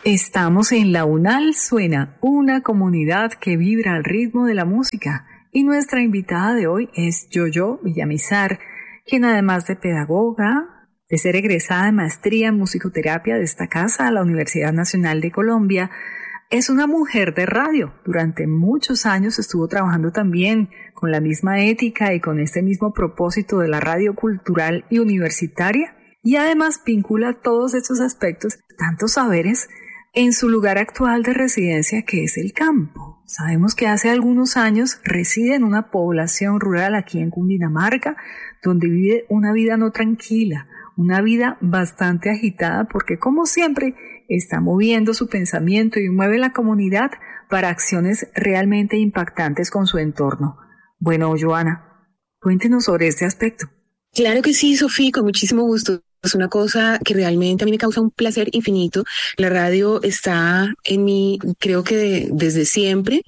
Estamos en La Unal Suena, una comunidad que vibra al ritmo de la música. Y nuestra invitada de hoy es Yoyo Villamizar, quien además de pedagoga, de ser egresada de maestría en musicoterapia de esta casa a la Universidad Nacional de Colombia, es una mujer de radio. Durante muchos años estuvo trabajando también con la misma ética y con este mismo propósito de la radio cultural y universitaria, y además vincula todos estos aspectos, tantos saberes, en su lugar actual de residencia, que es el campo. Sabemos que hace algunos años reside en una población rural aquí en Cundinamarca, donde vive una vida no tranquila, una vida bastante agitada, porque como siempre está moviendo su pensamiento y mueve la comunidad para acciones realmente impactantes con su entorno. Bueno, Joana, cuéntenos sobre este aspecto. Claro que sí, Sofía, con muchísimo gusto. Es una cosa que realmente a mí me causa un placer infinito. La radio está en mí, creo que desde siempre.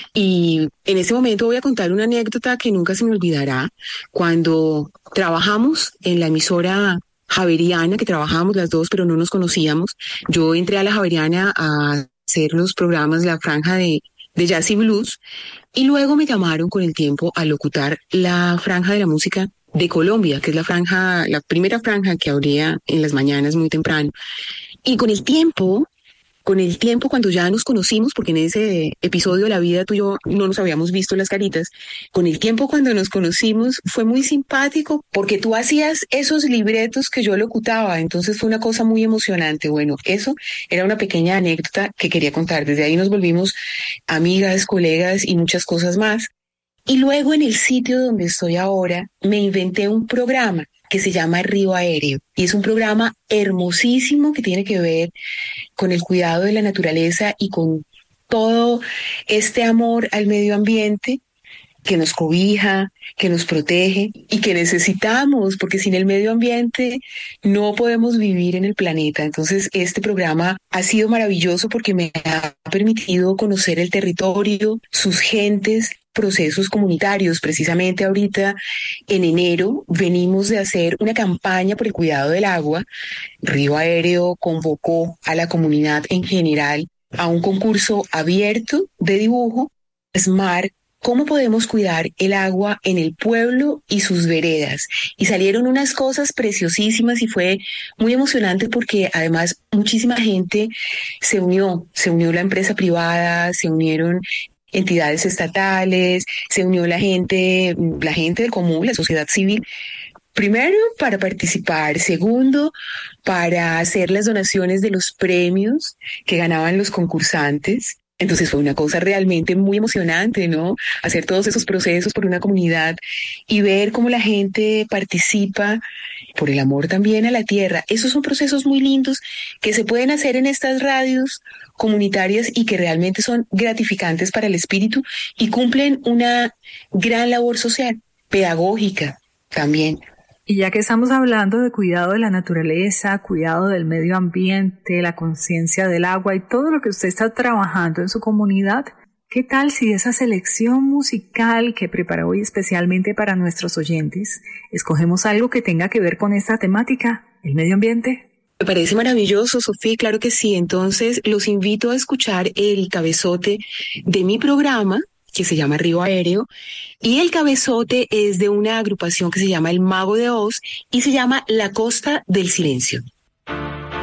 Y en este momento voy a contar una anécdota que nunca se me olvidará. Cuando trabajamos en la emisora Javeriana, que trabajábamos las dos, pero no nos conocíamos. Yo entré a la Javeriana a hacer los programas, la franja de jazz y blues. Y luego me llamaron con el tiempo a locutar la franja de la música de Colombia, que es la primera franja que abría en las mañanas muy temprano. Y con el tiempo, cuando ya nos conocimos, porque en ese episodio de la vida tú y yo no nos habíamos visto las caritas, con el tiempo cuando nos conocimos fue muy simpático porque tú hacías esos libretos que yo locutaba, entonces fue una cosa muy emocionante. Bueno, eso era una pequeña anécdota que quería contar. Desde ahí nos volvimos amigas, colegas y muchas cosas más. Y luego en el sitio donde estoy ahora me inventé un programa que se llama Río Aéreo y es un programa hermosísimo que tiene que ver con el cuidado de la naturaleza y con todo este amor al medio ambiente que nos cobija, que nos protege y que necesitamos, porque sin el medio ambiente no podemos vivir en el planeta. Entonces, este programa ha sido maravilloso porque me ha permitido conocer el territorio, sus gentes, procesos comunitarios. Precisamente ahorita, en enero, venimos de hacer una campaña por el cuidado del agua. Río Aéreo convocó a la comunidad en general a un concurso abierto de dibujo, SMART, ¿cómo podemos cuidar el agua en el pueblo y sus veredas? Y salieron unas cosas preciosísimas y fue muy emocionante porque además muchísima gente se unió la empresa privada, se unieron entidades estatales, se unió la gente del común, la sociedad civil. Primero, para participar. Segundo, para hacer las donaciones de los premios que ganaban los concursantes. Entonces fue una cosa realmente muy emocionante, ¿no? Hacer todos esos procesos por una comunidad y ver cómo la gente participa por el amor también a la tierra. Esos son procesos muy lindos que se pueden hacer en estas radios comunitarias y que realmente son gratificantes para el espíritu y cumplen una gran labor social, pedagógica también. Y ya que estamos hablando de cuidado de la naturaleza, cuidado del medio ambiente, la conciencia del agua y todo lo que usted está trabajando en su comunidad, ¿qué tal si esa selección musical que preparó hoy especialmente para nuestros oyentes, escogemos algo que tenga que ver con esta temática, el medio ambiente? Me parece maravilloso, Sofía, claro que sí. Entonces los invito a escuchar el cabezote de mi programa, que se llama Río Aéreo, y el cabezote es de una agrupación que se llama El Mago de Oz y se llama La Costa del Silencio.